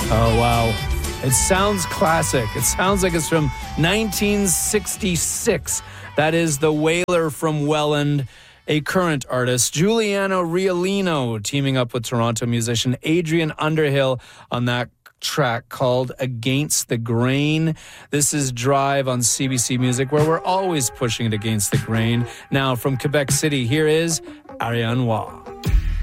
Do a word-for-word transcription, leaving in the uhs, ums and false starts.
Oh, wow. It sounds classic. It sounds like it's from nineteen sixty-six. That is The Wailer from Welland, a current artist. Giuliano Riolino teaming up with Toronto musician Adrian Underhill on that track called Against the Grain. This is Drive on C B C Music, where we're always pushing it against the grain. Now, from Quebec City, here is Ariane Waugh.